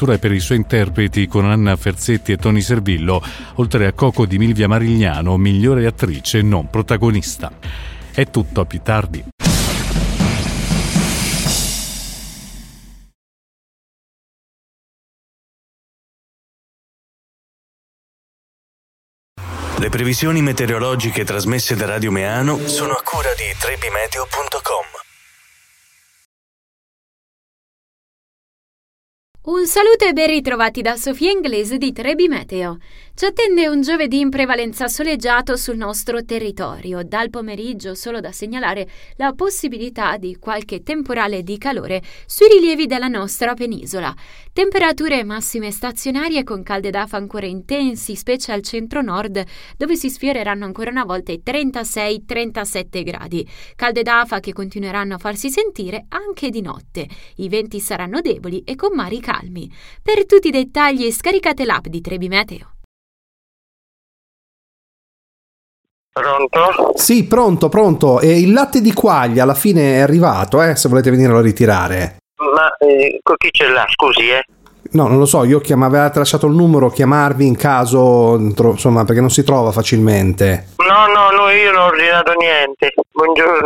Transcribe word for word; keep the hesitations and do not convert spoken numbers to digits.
addirittura per i suoi interpreti con Anna Ferzetti e Toni Servillo, oltre a Coco di Milvia Marigliano, migliore attrice non protagonista. È tutto, a più tardi. Le previsioni meteorologiche trasmesse da Radio Meano sono a cura di trebimeteo punto com. Un saluto e ben ritrovati da Sofia Inglese di Trebi Meteo. Ci attende un giovedì in prevalenza soleggiato sul nostro territorio. Dal pomeriggio solo da segnalare la possibilità di qualche temporale di calore sui rilievi della nostra penisola. Temperature massime stazionarie con calde d'afa ancora intensi, specie al centro-nord, dove si sfioreranno ancora una volta i trentasei trentasette gradi. Calde d'afa che continueranno a farsi sentire anche di notte. I venti saranno deboli e con mari calmi. Per tutti i dettagli scaricate l'app di Trebi Meteo. Pronto? Sì, pronto, pronto. E il latte di quaglia alla fine è arrivato, eh, se volete venirlo a ritirare. Ma eh, con chi ce l'ha, scusi, eh? No, non lo so, io chiam- avevate lasciato il numero, chiamarvi in caso, tro- insomma, perché non si trova facilmente. No, no, no, io non ho ordinato niente. Buongiorno.